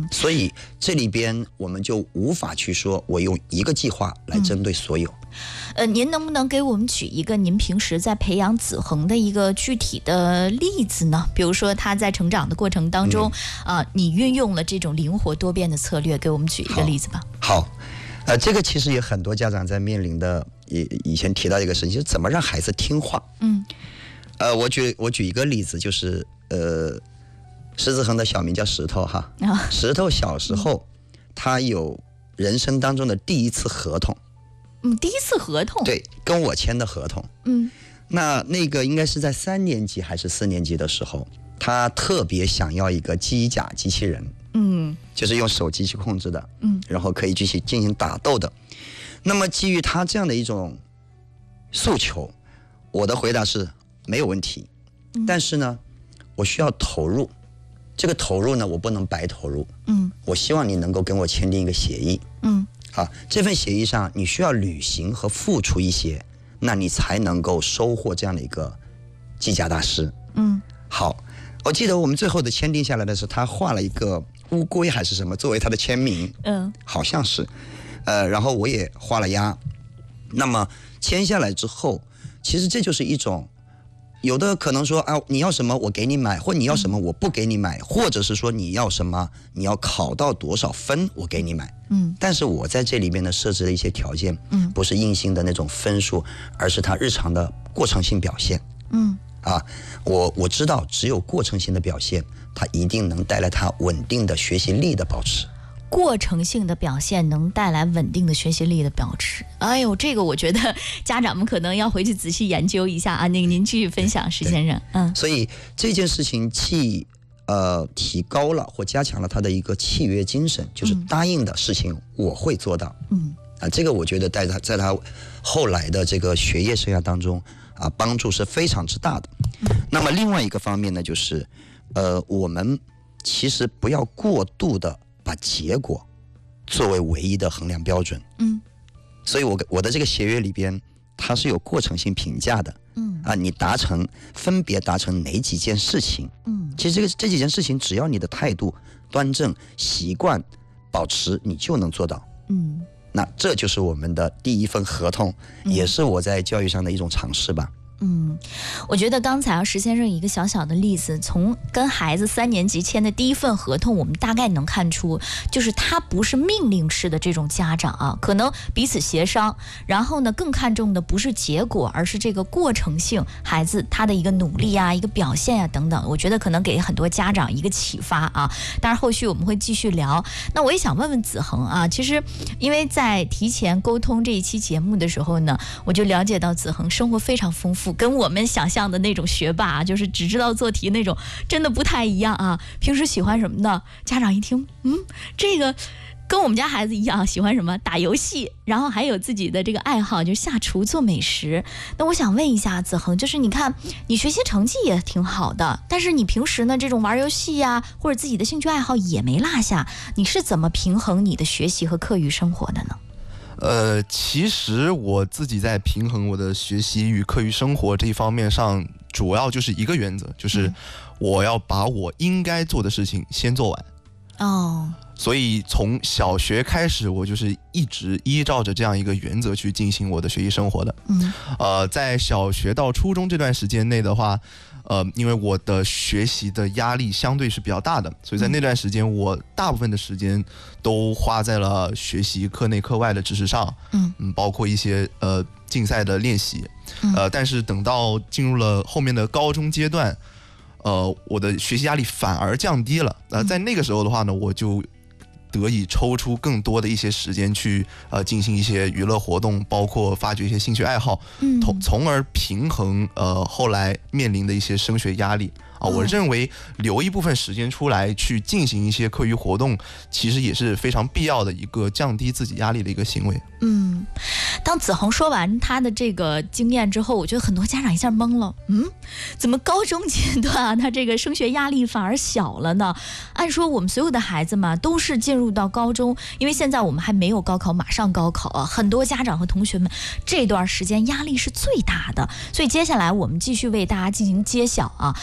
所以这里边我们就无法去说我用一个计划来针对所有。 您能不能给我们举一个您平时在培养子恒的一个具体的例子呢？比如说他在成长的过程当中，你运用了这种灵活多变的策略，给我们举一个例子吧。 好，这个其实也很多家长在面临的，以前提到一个事情，就是怎么让孩子听话。我举一个例子，就是石子恒的小名叫石头哈。石头小时候，他有人生当中的第一次合同。 第一次合同？对， 跟我签的合同。那个应该是在3年级还是4年级的时候，他特别想要一个机甲机器人。就是用手机去控制的。然后可以进行打斗的。那么基于他这样的一种诉求，我的回答是没有问题。但是呢，我需要投入。这个投入呢，我不能白投入。我希望你能够跟我签订一个协议。这份协议上你需要履行和付出一些，那你才能够收获这样的一个机甲大师。好，我记得我们最后的签订下来的是，他画了一个乌龟还是什么作为他的签名。好像是。然后我也画了押。那么签下来之后，其实这就是一种，有的可能说你要什么我给你买，或你要什么我不给你买，或者是说你要什么你要考到多少分我给你买。但是我在这里面呢设置了一些条件。不是硬性的那种分数，而是他日常的过程性表现。我知道只有过程性的表现，它一定能带来他稳定的学习力的保持。 过程性的表现能带来稳定的学习力的保持。哎呦，这个我觉得家长们可能要回去仔细研究一下啊。那个您继续分享，石先生。 所以这件事情既提高了或加强了他的一个契约精神，就是答应的事情我会做到。这个我觉得在他后来的这个学业生涯当中帮助是非常之大的。那么另外一个方面呢，就是我们其实不要过度的把结果作为唯一的衡量标准。所以我的这个协约里边，它是有过程性评价的。你分别达成哪几件事情。其实这几件事情，只要你的态度端正，习惯保持，你就能做到。那这就是我们的第一份合同，也是我在教育上的一种尝试吧。 我觉得刚才石先生一个小小的例子，从跟孩子3年级签的第一份合同，我们大概能看出，就是他不是命令式的这种家长可能彼此协商，然后呢更看重的不是结果，而是这个过程性，孩子他的一个努力一个表现等等。我觉得可能给很多家长一个启发当然后续我们会继续聊。那我也想问问子恒其实因为在提前沟通这一期节目的时候呢，我就了解到子恒生活非常丰富，跟我们想象的那种学霸就是只知道做题那种真的不太一样平时喜欢什么呢？家长一听这个跟我们家孩子一样，喜欢什么？打游戏，然后还有自己的这个爱好，就是下厨做美食。那我想问一下子恒，就是你看你学习成绩也挺好的，但是你平时呢这种玩游戏或者自己的兴趣爱好也没落下，你是怎么平衡你的学习和课余生活的呢？ 其实我自己在平衡我的学习与课余生活这一方面上，主要就是一个原则，就是我要把我应该做的事情先做完。所以从小学开始，我就是一直依照着这样一个原则去进行我的学习生活的。在小学到初中这段时间内的话，因为我的学习的压力相对是比较大的，所以在那段时间我大部分的时间都花在了学习课内课外的知识上，包括一些竞赛的练习。但是等到进入了后面的高中阶段，我的学习压力反而降低了。在那个时候的话呢，我就得以抽出更多的一些时间去进行一些娱乐活动，包括发掘一些兴趣爱好，从而平衡后来面临的一些升学压力。我认为留一部分时间出来去进行一些课余活动，其实也是非常必要的一个降低自己压力的一个行为。 当子恒说完他的这个经验之后，我觉得很多家长一下懵了。怎么高中阶段他这个升学压力反而小了呢？按说我们所有的孩子嘛都是进入到高中，因为现在我们还没有高考，马上高考很多家长和同学们这段时间压力是最大的。所以接下来我们继续为大家进行揭晓因为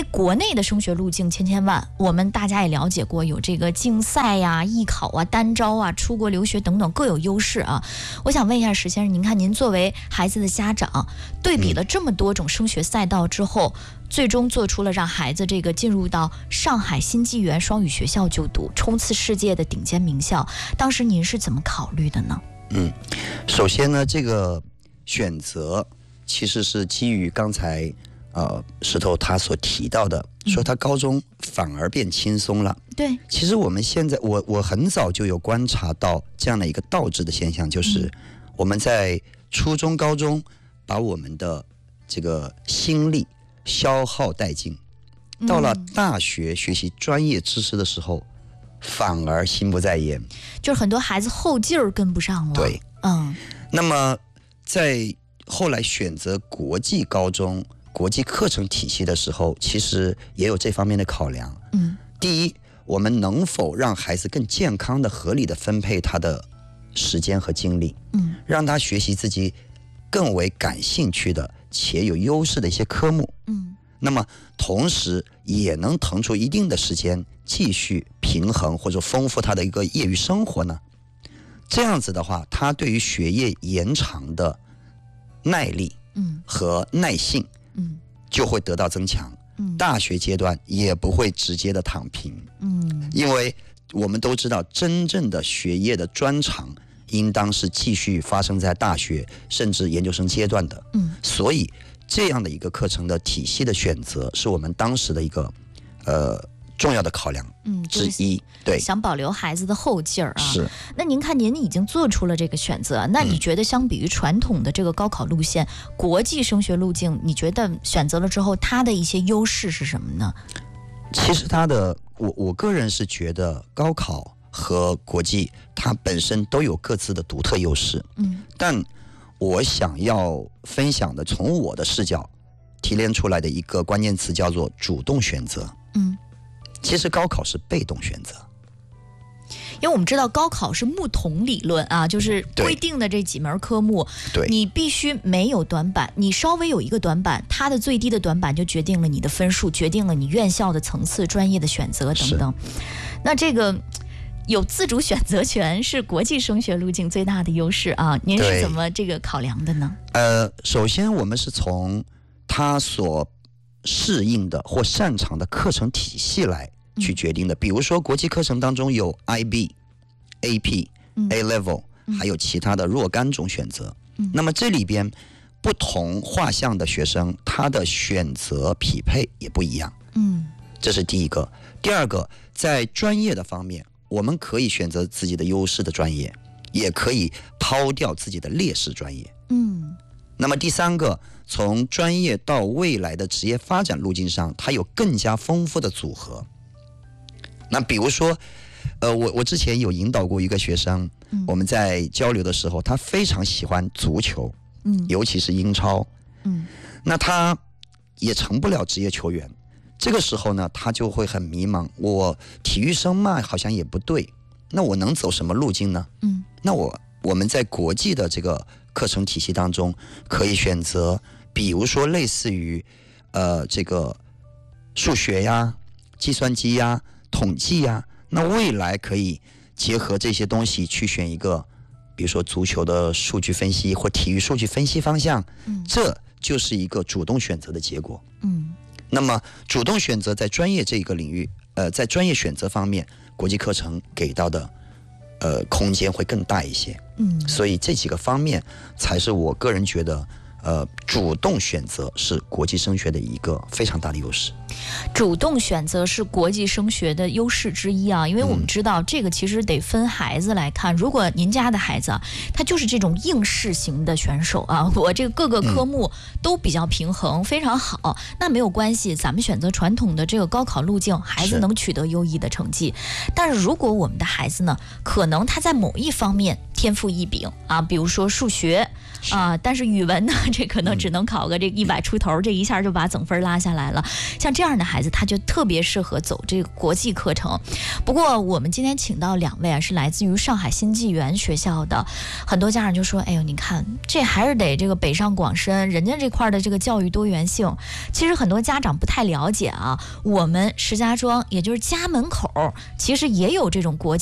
国内的升学路径千万，我们大家也了解过，有这个竞赛呀、艺考啊、单招啊、出国留学等等各有优势啊。我想问一下石先生，您看您作为孩子的家长，对比了这么多种升学赛道之后，最终做出了让孩子这个进入到上海新纪元双语学校就读，冲刺世界的顶尖名校，当时您是怎么考虑的呢？ 首先呢，这个选择其实是基于刚才石头他所提到的，说他高中反而变轻松了。 对， 其实我们现在我很早就有观察到这样的一个倒置的现象，就是我们在初中高中把我们的这个心力消耗殆尽，到了大学学习专业知识的时候反而心不在焉， 就是很多孩子后劲儿跟不上了。 对，那么在后来选择国际高中、国际课程体系的时候，其实也有这方面的考量。第一，我们能否让孩子更健康的、合理的分配他的时间和精力，让他学习自己更为感兴趣的且有优势的一些科目，那么同时也能腾出一定的时间继续平衡或者丰富他的一个业余生活呢？这样子的话，他对于学业延长的耐力和耐性就会得到增强，大学阶段也不会直接的躺平，因为我们都知道真正的学业的专长应当是继续发生在大学甚至研究生阶段的，所以这样的一个课程的体系的选择是我们当时的一个重要的考量之一。对， 想保留孩子的后劲儿啊。 是。 那您看，您已经做出了这个选择，那你觉得相比于传统的这个高考路线，国际升学路径，你觉得选择了之后，它的一些优势是什么呢？ 其实我个人是觉得高考和国际它本身都有各自的独特优势，但我想要分享的，从我的视角提炼出来的一个关键词叫做主动选择。其实高考是被动选择， 因为我们知道高考是木桶理论啊，就是规定的这几门科目，你必须没有短板，你稍微有一个短板，它的最低的短板就决定了你的分数，决定了你院校的层次、专业的选择等等。那这个有自主选择权是国际升学路径最大的优势啊，您是怎么这个考量的呢？ 首先我们是从他所适应的或擅长的课程体系来去决定的，比如说国际课程当中有 IB、AP、A-Level，还有其他的若干种选择，那么这里边不同画像的学生，他的选择匹配也不一样，这是第一个。第二个，在专业的方面，我们可以选择自己的优势的专业，也可以抛掉自己的劣势专业，那么第三个，从专业到未来的职业发展路径上，它有更加丰富的组合。那比如说，我之前有引导过一个学生，我们在交流的时候，他非常喜欢足球，尤其是英超，那他也成不了职业球员。这个时候呢，他就会很迷茫，我体育生嘛，好像也不对，那我能走什么路径呢？那我们在国际的这个课程体系当中，可以选择，比如说类似于这个数学呀、计算机呀、统计呀，那未来可以结合这些东西去选一个，比如说足球的数据分析或体育数据分析方向，这就是一个主动选择的结果。那么主动选择在专业这个领域，在专业选择方面，国际课程给到的空间会更大一些。所以这几个方面才是我个人觉得主动选择是国际升学的一个非常大的优势。 主动选择是国际升学的优势之一啊，因为我们知道这个其实得分孩子来看。如果您家的孩子他就是这种应试型的选手啊，我这个各个科目都比较平衡，非常好，那没有关系，咱们选择传统的这个高考路径，孩子能取得优异的成绩。但是如果我们的孩子呢，可能他在某一方面天赋异禀啊，比如说数学啊，但是语文呢，这可能只能考个这100出头，这一下就把总分拉下来了。像这样的孩子，他就特别适合走这个国际课程。不过我们今天请到2位啊，是来自于上海新纪元学校的，很多家长就说：“哎呦，你看这还是得这个北上广深，人家这块的这个教育多元性。”其实很多家长不太了解啊，我们石家庄也就是家门口，其实也有这种国际